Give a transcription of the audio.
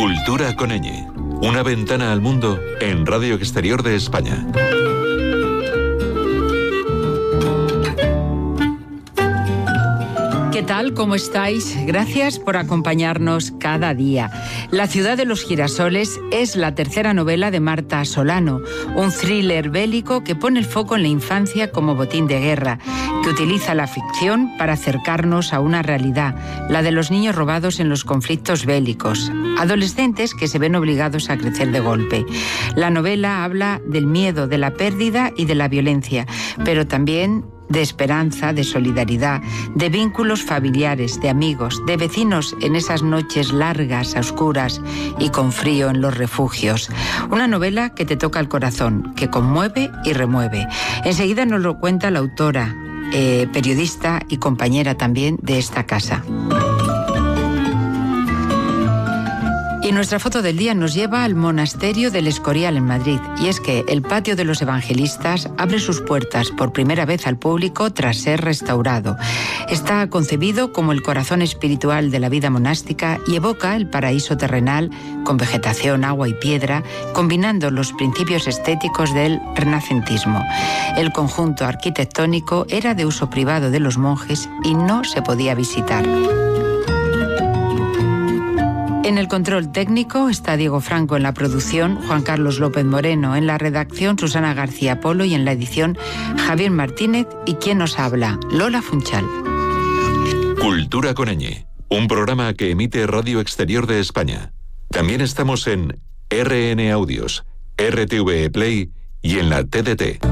Cultura con ñ. Una ventana al mundo en Radio Exterior de España. ¿Qué tal? ¿Cómo estáis? Gracias por acompañarnos cada día. La ciudad de los girasoles es la tercera novela de Marta Solano, un thriller bélico que pone el foco en la infancia como botín de guerra, que utiliza la ficción para acercarnos a una realidad, la de los niños robados en los conflictos bélicos, adolescentes que se ven obligados a crecer de golpe. La novela habla del miedo, de la pérdida y de la violencia, pero también de esperanza, de solidaridad, de vínculos familiares, de amigos, de vecinos en esas noches largas, oscuras y con frío en los refugios. Una novela que te toca el corazón, que conmueve y remueve. Enseguida nos lo cuenta la autora, periodista y compañera también de esta casa. Y nuestra foto del día nos lleva al monasterio del Escorial en Madrid. Y es que el patio de los evangelistas abre sus puertas por primera vez al público tras ser restaurado. Está concebido como el corazón espiritual de la vida monástica y evoca el paraíso terrenal con vegetación, agua y piedra, combinando los principios estéticos del renacentismo. El conjunto arquitectónico era de uso privado de los monjes y no se podía visitar. En el control técnico está Diego Franco, en la producción Juan Carlos López Moreno, en la redacción Susana García Polo y en la edición Javier Martínez y quien nos habla, Lola Funchal. Cultura con ñ, un programa que emite Radio Exterior de España. También estamos en RN Audios, RTV Play y en la TDT.